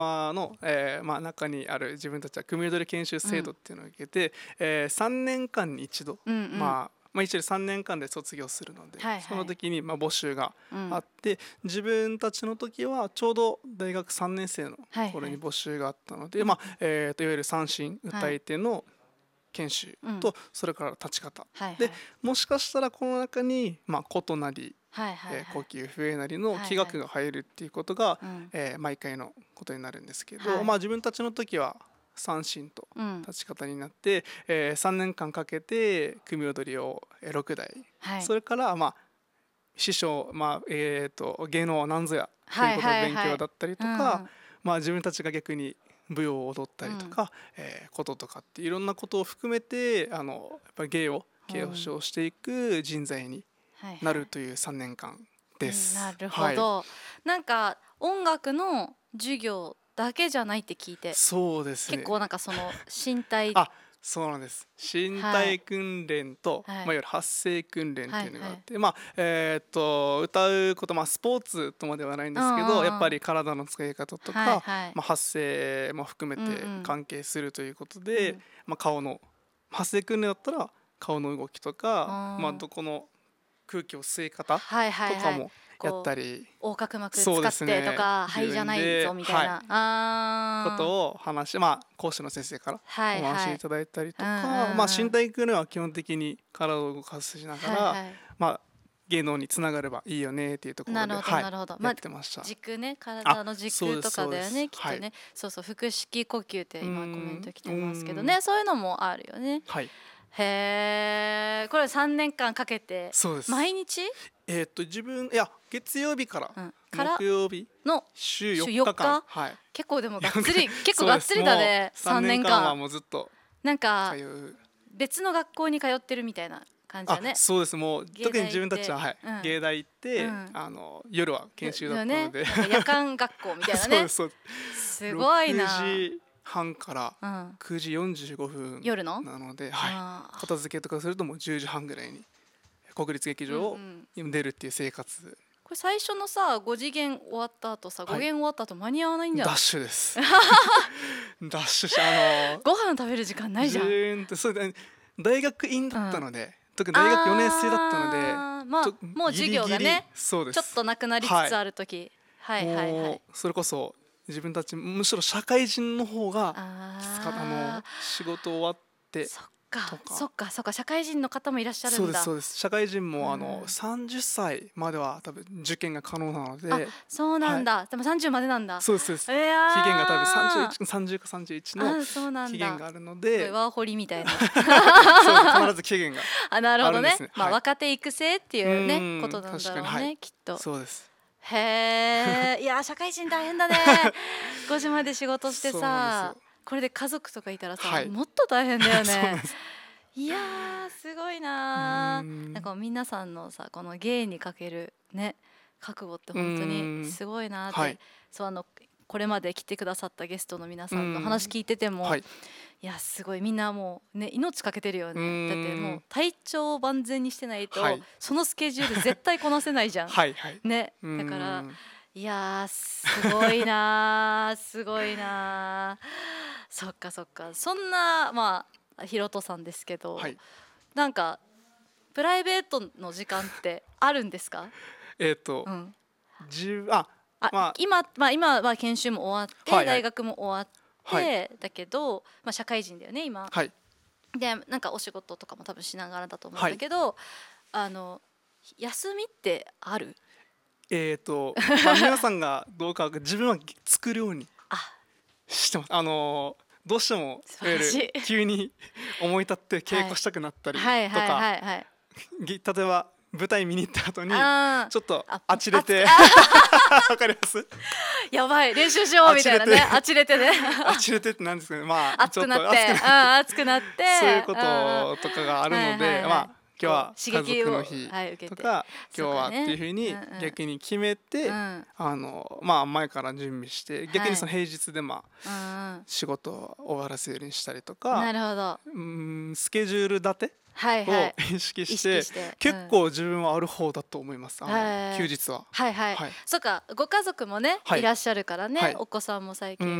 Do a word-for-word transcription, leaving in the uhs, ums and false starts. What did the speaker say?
の、えーまあ、中にある自分たちは組踊り研修制度っていうのを受けて、うんえー、さんねんかんに一度、うんうんまあまあ、一応さんねんかんで卒業するので、はいはい、その時にまあ募集があって、うん、自分たちの時はちょうど大学さんねん生の頃に募集があったので、はいはいまあえー、といわゆる三線歌い手の研修と、はい、それから立ち方、はいはい、でもしかしたらこの中に、まあ、琴なりはいはいはいえー、呼吸笛なりの器楽が入るっていうことが、はいはいえー、毎回のことになるんですけど、はいまあ、自分たちの時は三振と立ち方になって、うんえー、さんねんかんかけて組踊りをろくだい、はい、それから、まあ、師匠、まあえー、と芸能は何ぞやということの勉強だったりとか、はいはいはいうんまあ、自分たちが逆に舞踊を踊ったりとか、うんえー、こととかっていろんなことを含めてあのやっぱり芸を継承していく人材になるというさんねんかんです。 はいはい、なるほど、はい、なんか音楽の授業だけじゃないって聞いてそうですね結構なんかその身体あそうなんです身体訓練と、はいまあ、いわゆる発声訓練っていうのがあって、はいはいまあえー、っと歌うこと、まあ、スポーツとまではないんですけどやっぱり体の使い方とか、はいはいまあ、発声も含めて関係するということで、うんうんまあ、顔の発声訓練だったら顔の動きとか、まあ、どこの空気を吸い方とかもやったり、はいはいはい、 横隔膜使ってとか、ね、肺じゃないぞみたいな、はい、 あことを話し、まあ、講師の先生からお話しいただいたりとか、はいはいまあ、身体訓練は基本的に体を動かしながら、はいはいまあ、芸能につながればいいよねっていうところでなるほど、なるほど、はい、やってました、 まあ、軸ね体の軸とかだよねきっとね、はい、そうそう腹式呼吸って今コメント来てますけどねそういうのもあるよね。はいへえこれさんねんかんかけて毎日えー、っと自分いや月曜日から木曜日の週よっかかん、はい、 結構でもがっつり結構がっつりだねさんねんかんはもうずっとなんか別の学校に通ってるみたいな感じだね。 そうですもう特に自分たちは、はいうん、芸大行って、うん、あの夜は研修だったので、 ね、夜間学校みたいなねそうですそうですすごいなろくじはんからくじよんじゅうごふん夜のなので、はい、片付けとかするともうじゅうじはんぐらいに国立劇場を出るっていう生活、うんうん、 これ最初のさご次元終わった後さ、はい、ご限終わった後間に合わないんじゃない？ ダッシュですダッシュしてあのー、 ご飯食べる時間ないじゃん。 そう大学院だったので、うん、特に大学よねん生だったのでまあもう授業がねそうですちょっとなくなりつつある時、はい、はいはいはいそれこそ自分たちむしろ社会人の方があの仕事終わってそっかそっかそっか社会人の方もいらっしゃるんだ。 そうですそうです社会人もあのさんじゅっさいまでは多分受験が可能なのであそうなんだ、はい、でもさんじゅうまでなんだ。 そうですそうです、えー、期限が多分さんじゅう、さんじゅうかさんじゅういちの期限があるのでワーホリみたいなそう必ず期限があなるほどね、まあ、若手育成っていうねことなんだろうね、はい、きっとそうですへえいや社会人大変だねごじまで仕事してさこれで家族とかいたらさ、はい、もっと大変だよねいやーすごいなーなんか皆さんのさこの芸にかけるね覚悟って本当にすごいなって、はい、そうあのこれまで来てくださったゲストの皆さんの話聞いてても、はい、いやすごいみんなもうね命かけてるよね。だってもう体調を万全にしてないと、はい、そのスケジュール絶対こなせないじゃんはい、はい、ねだからいやすごいなすごいなそっかそっかそんなまあひろとさんですけど、はい、なんかプライベートの時間ってあるんですか？ えっと、うん、じああ、まあ、今、まあ、今は研修も終わって、はいはい、大学も終わって、はい、だけど、まあ、社会人だよね今、はい、でなんかお仕事とかも多分しながらだと思うんだけど、はい、あの休みってある？ えーとまあ、皆さんがどうか自分は作るようにしてます。あのどうしても急に思い立って稽古したくなったりとか例えば舞台見に行った後にちょっとあちれてわかりますやばい練習しようみたいなねあちれてねあちれてってなんですかねまあ熱くなって熱くなってそういうこととかがあるのでまあ日は家族の日とか今日はっていうふうに逆に決めて、あのまあ前から準備して逆にその平日でまあ仕事を終わらせるようにしたりとか、 なるほど、 うんスケジュール立てはいはい、 を意識して結構自分はある方だと思います、あの休日は。 はいはい、そっか、ご家族もねいらっしゃるからね、お子さんも最近